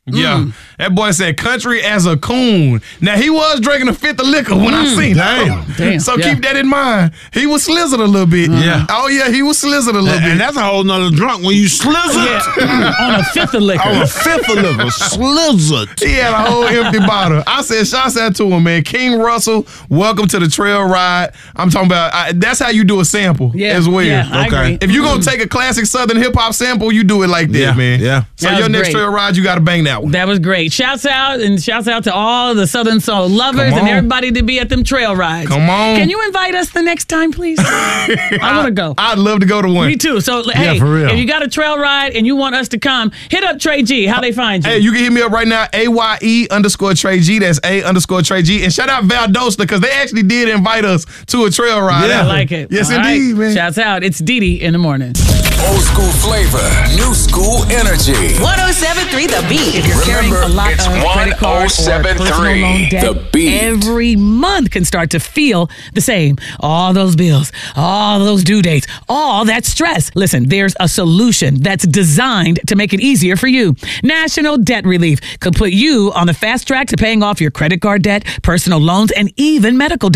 Yeah, that boy said country as a coon. Now, he was drinking a fifth of liquor when I seen him. Damn. So keep that in mind. He was slizzard a little bit. Yeah. Oh, yeah, he was slizzard a little bit. And that's a whole nother drunk when you slizzard. On a fifth of liquor. On a fifth of liquor. Slizzard. He had a whole empty bottle. I said, shouts out to him, man. King Russell, welcome to the trail ride. I'm talking about, that's how you do a sample as well. Yeah, I agree. If you're going to take a classic Southern hip-hop sample, you do it like that, man. Yeah. So That your was next great. trail ride, you got to bang that one. That was great. Shouts out to all the Southern Soul lovers and everybody to be at them trail rides. Come on. Can you invite us the next time, please? I want to go. I'd love to go to one. Me too. So, hey, for real. if you got a trail ride and you want us to come, hit up Trey G. How they find you? Hey, you can hit me up right now, AYE_Trey G. That's A_Trey G. And shout out Valdosta because they actually did invite us to a trail ride. Yeah. I like it. Yes, All indeed, right. man. Shouts out. It's Didi in the morning. Old school flavor, new school energy. 107.3 The Beat. If you're carrying a lot it's of credit card or 107.3 personal loan debt, The Beat. every month can start to feel the same. All those bills, all those due dates, all that stress. Listen, there's a solution that's designed to make it easier for you. National Debt Relief could put you on the fast track to paying off your credit card debt, personal loans, and even medical debt.